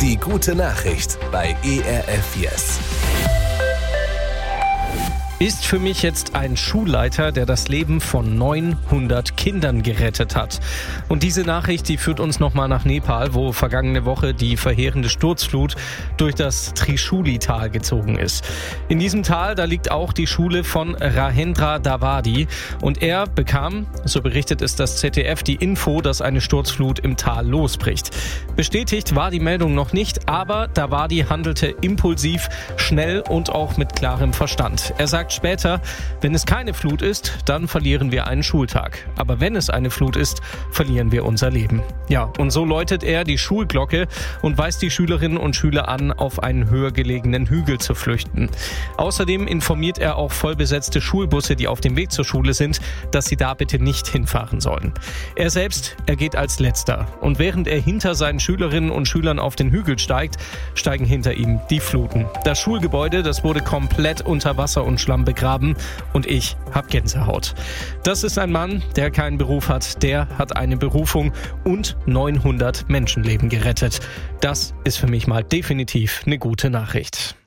Die gute Nachricht bei ERF Yes. Ist für mich jetzt ein Schulleiter, der das Leben von 900 Kindern gerettet hat. Und diese Nachricht, die führt uns nochmal nach Nepal, wo vergangene Woche die verheerende Sturzflut durch das Trishuli-Tal gezogen ist. In diesem Tal, da liegt auch die Schule von Rahendra Dawadi. Und er bekam, so berichtet es das ZDF, die Info, dass eine Sturzflut im Tal losbricht. Bestätigt war die Meldung noch nicht, aber Dawadi handelte impulsiv, schnell und auch mit klarem Verstand. Er sagt später, wenn es keine Flut ist, dann verlieren wir einen Schultag. Aber wenn es eine Flut ist, verlieren wir unser Leben. Ja, und so läutet er die Schulglocke und weist die Schülerinnen und Schüler an, auf einen höher gelegenen Hügel zu flüchten. Außerdem informiert er auch vollbesetzte Schulbusse, die auf dem Weg zur Schule sind, dass sie da bitte nicht hinfahren sollen. Er selbst, er geht als Letzter. Und während er hinter seinen Schülerinnen und Schülern auf den Hügel steigt, steigen hinter ihm die Fluten. Das Schulgebäude, das wurde komplett unter Wasser und Schlamm begraben und ich habe Gänsehaut. Das ist ein Mann, der keinen Beruf hat, der hat eine Berufung und 900 Menschenleben gerettet. Das ist für mich mal definitiv eine gute Nachricht.